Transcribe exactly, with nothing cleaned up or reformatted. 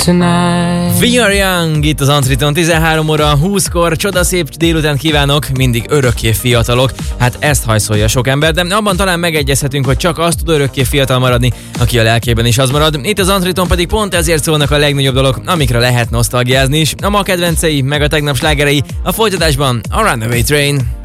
tonight. We are young, itt az Antriton, tizenhárom óra húszkor, csodaszép délután kívánok, mindig örökké fiatalok. Hát ezt hajszolja sok ember, de abban talán megegyezhetünk, hogy csak azt tud örökké fiatal maradni, aki a lelkében is az marad. Itt az Antriton pedig pont ezért szólnak a legnagyobb dolog, amikre lehet nosztalgiázni is. A ma kedvencei, meg a tegnap slágerei, a folytatásban a Runaway Train.